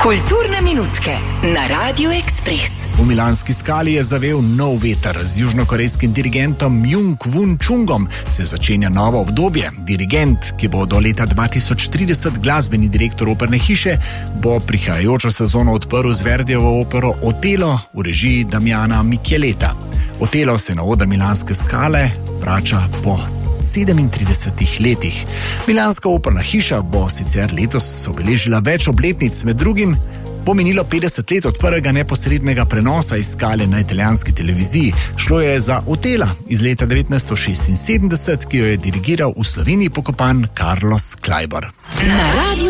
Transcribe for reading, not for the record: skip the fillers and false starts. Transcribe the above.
Kulturne minutke na Radio Express. V Milanski Skali je zavel nov veter. Z južnokorejskim dirigentom Jung Wun Chungom se začenja novo obdobje. Dirigent, ki bo do leta 2030 glasbeni direktor operne hiše, bo prihajajočo sezono odprl z Verdijevo opero Otelo v režiji Damiana Micheleta. Otelo se na oder Milanske Skale vrača po 37 letih. Milanska operna hiša bo sicer letos obeležila več obletnic, med drugim bo minilo 50 let od prvega neposrednega prenosa iz Skale na italijanski televiziji. Šlo je za Otela iz leta 1976, ki jo je dirigiral v Sloveniji pokopan Carlos Kleiber. Na Radio